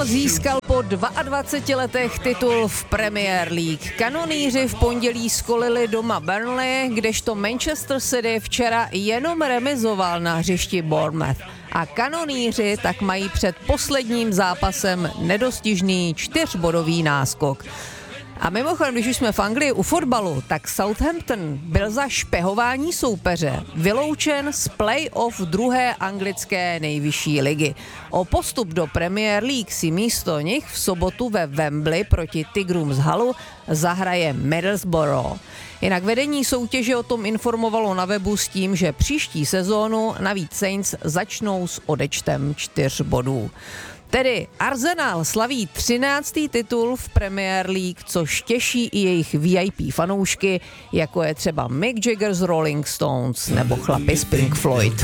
Arsenal získal po 22 letech titul v Premier League. Kanonýři v pondělí skolili doma Burnley, kdežto Manchester City včera jenom remizoval na hřišti Bournemouth. A kanonýři tak mají před posledním zápasem nedostižný 4bodový náskok. A mimochodem, když už jsme v Anglii u fotbalu, tak Southampton byl za špehování soupeře vyloučen z play-off druhé anglické nejvyšší ligy. O postup do Premier League si místo nich v sobotu ve Wembley proti Tigrům z Hullu zahraje Middlesbrough. Jinak vedení soutěže o tom informovalo na webu s tím, že příští sezónu navíc Saints začnou s odečtem 4 bodů. Tedy Arsenal slaví 13. titul v Premier League, což těší i jejich VIP fanoušky, jako je třeba Mick Jagger z Rolling Stones nebo chlapi z Pink Floyd.